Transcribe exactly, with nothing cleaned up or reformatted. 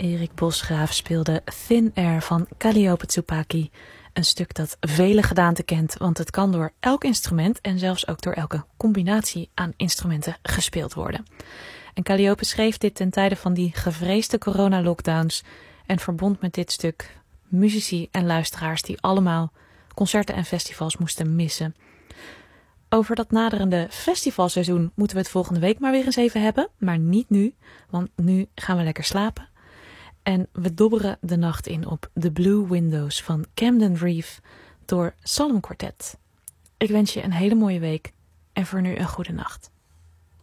Erik Bosgraaf speelde Thin Air van Calliope Tsupaki. Een stuk dat vele gedaanten kent, want het kan door elk instrument en zelfs ook door elke combinatie aan instrumenten gespeeld worden. En Calliope schreef dit ten tijde van die gevreesde corona-lockdowns en verbond met dit stuk muzici en luisteraars die allemaal concerten en festivals moesten missen. Over dat naderende festivalseizoen moeten we het volgende week maar weer eens even hebben, maar niet nu, want nu gaan we lekker slapen. En we dobberen de nacht in op The Blue Windows van Camden Reeve door Solemn Quartet. Ik wens je een hele mooie week en voor nu een goede nacht.